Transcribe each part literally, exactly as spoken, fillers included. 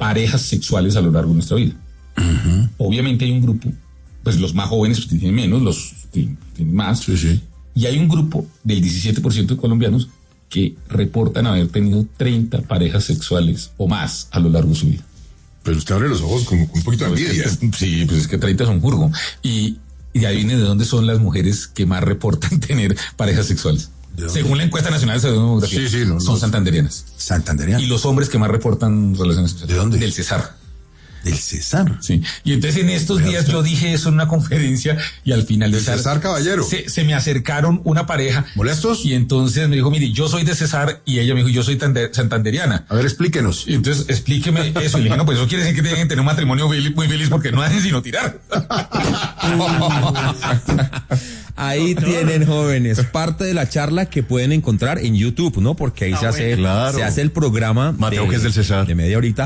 parejas sexuales a lo largo de nuestra vida. Uh-huh. Obviamente hay un grupo, pues los más jóvenes pues, tienen menos, los tienen, tienen más. Sí, sí. Y hay un grupo del diecisiete por ciento de colombianos que reportan haber tenido treinta parejas sexuales o más a lo largo de su vida. Pero usted abre los ojos con, con un poquito de pues envidia. Es que, sí, pues es que treinta son burgo. Y, y adivine de dónde son las mujeres que más reportan tener parejas sexuales. Según la encuesta nacional de demografía, sí, sí, no, son no, santanderianas. Santanderianas. Y los hombres que más reportan relaciones sexuales. ¿De dónde? Del Cesar. Del Cesar. Sí. Y entonces en estos Vea días usted. yo dije eso en una conferencia y al finalizar. Del Cesar Caballero. Se, se me acercaron una pareja. ¿Molestos? Y entonces me dijo, mire, yo soy de Cesar y ella me dijo, yo soy tande- santanderiana. A ver, explíquenos. Y entonces explíqueme eso. Y le dije, no, pues eso quiere decir que tienen que tener un matrimonio muy muy feliz porque no hacen sino tirar. Ahí tienen, jóvenes, parte de la charla que pueden encontrar en YouTube, ¿no? Porque ahí ah, se hace, bueno. claro. se hace el programa. Mateo, de, que es del Cesar. De media horita.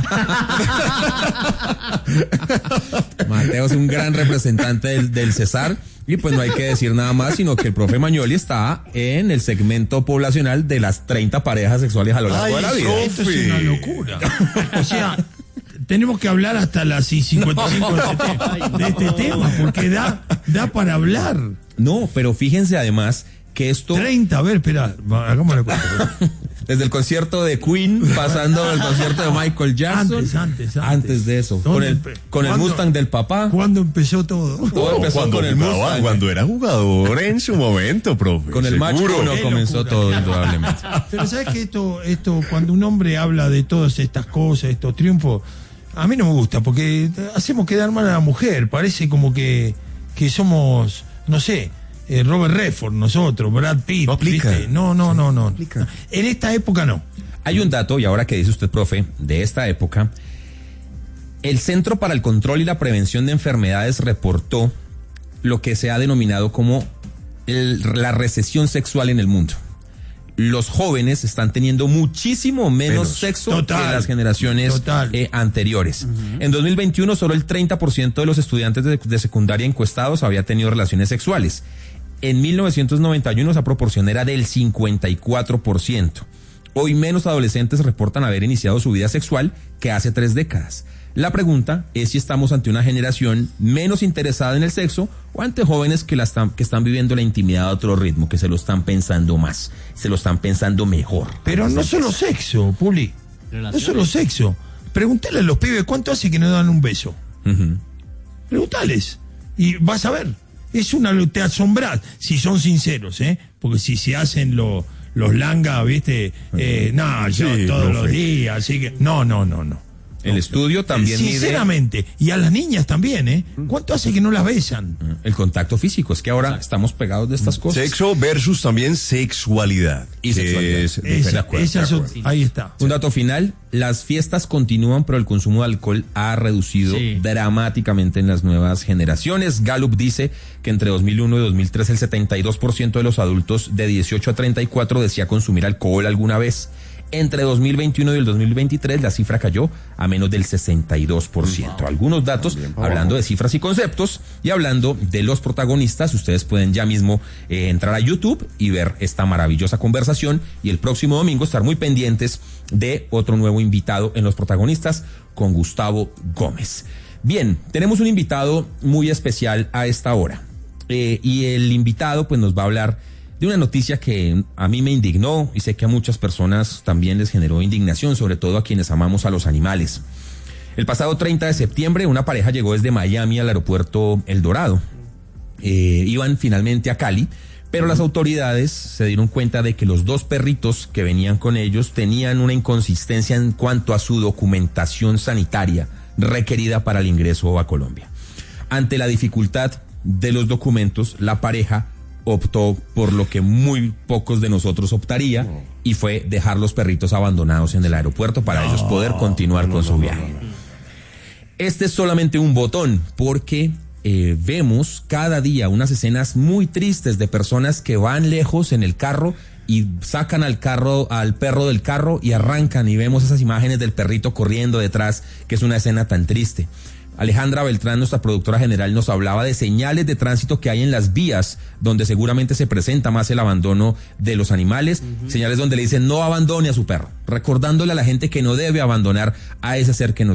Mateo es un gran representante del, del Cesar. Y pues no hay que decir nada más, sino que el profe Magnoli está en el segmento poblacional de las treinta parejas sexuales a lo largo Ay, de la vida. Esto es una locura. O sea, tenemos que hablar hasta las cincuenta y cinco de este tema, porque da, da para hablar. No, pero fíjense además que esto... treinta, a ver, espera, hagámosle cuenta. Desde el concierto de Queen, pasando al concierto de Michael Jackson. Antes, antes, antes. Antes de eso. Con el, con el Mustang del papá. ¿Cuándo empezó todo? Todo empezó cuando con el jugaba, Mustang. Cuando era jugador en su momento, profe. Con el Mach uno comenzó locura. Todo, indudablemente. Pero ¿sabes que esto, esto, cuando un hombre habla de todas estas cosas, estos triunfos, a mí no me gusta, porque hacemos quedar mal a la mujer. Parece como que, que somos, no sé... Eh, Robert Redford, nosotros, Brad Pitt. No aplica. ¿viste? No, no, no, no. no. En esta época no. Hay un dato, y ahora que dice usted, profe, de esta época, el Centro para el Control y la Prevención de Enfermedades reportó lo que se ha denominado como el, la recesión sexual en el mundo. Los jóvenes están teniendo muchísimo menos, menos. sexo total, que las generaciones eh, anteriores. Uh-huh. En dos mil veintiuno, solo el treinta por ciento de los estudiantes de, de secundaria encuestados había tenido relaciones sexuales. En mil novecientos noventa y uno esa proporción era del cincuenta y cuatro por ciento. Hoy menos adolescentes reportan haber iniciado su vida sexual que hace tres décadas. La pregunta es si estamos ante una generación menos interesada en el sexo o ante jóvenes que, la están, que están viviendo la intimidad a otro ritmo, que se lo están pensando más, se lo están pensando mejor. Pero no solo sexo, Puli. No solo sexo. Pregúntale a los pibes cuánto hace que no dan un beso. Uh-huh. Pregúntales. Y vas a ver. Es una, te asombras si son sinceros, ¿eh? Porque si se hacen lo, los langas, ¿viste? Eh, no, yo sí, todos profe. los días, así que... No, no, no, no. El estudio también sinceramente, mide... y a las niñas también, ¿eh? ¿Cuánto hace que no las besan? El contacto físico, es que ahora Exacto. estamos pegados de estas cosas. Sexo versus también sexualidad. Y sexualidad. Es, esa, acuerdo, esa es, ahí está. Un dato final, las fiestas continúan, pero el consumo de alcohol ha reducido sí. dramáticamente en las nuevas generaciones. Gallup dice que entre dos mil uno y dos mil tres el setenta y dos por ciento de los adultos de dieciocho a treinta y cuatro decía consumir alcohol alguna vez. Entre dos mil veintiuno y el dos mil veintitrés la cifra cayó a menos del sesenta y dos por ciento. No, Algunos datos bien, hablando de cifras y conceptos y hablando de los protagonistas. Ustedes pueden ya mismo eh, entrar a YouTube y ver esta maravillosa conversación y el próximo domingo estar muy pendientes de otro nuevo invitado en los protagonistas con Gustavo Gómez. Bien, tenemos un invitado muy especial a esta hora eh, y el invitado pues nos va a hablar de una noticia que a mí me indignó y sé que a muchas personas también les generó indignación, sobre todo a quienes amamos a los animales. El pasado treinta de septiembre, una pareja llegó desde Miami al aeropuerto El Dorado. Eh, iban finalmente a Cali, pero las autoridades se dieron cuenta de que los dos perritos que venían con ellos tenían una inconsistencia en cuanto a su documentación sanitaria requerida para el ingreso a Colombia. Ante la dificultad de los documentos, la pareja optó por lo que muy pocos de nosotros optaría y fue dejar los perritos abandonados en el aeropuerto para no, ellos poder continuar no, con no, su viaje. No, no, no. Este es solamente un botón porque eh, vemos cada día unas escenas muy tristes de personas que van lejos en el carro y sacan al carro, al perro del carro y arrancan y vemos esas imágenes del perrito corriendo detrás, que es una escena tan triste. Alejandra Beltrán, nuestra productora general, nos hablaba de señales de tránsito que hay en las vías donde seguramente se presenta más el abandono de los animales, uh-huh. señales donde le dicen no abandone a su perro, recordándole a la gente que no debe abandonar a ese ser que nos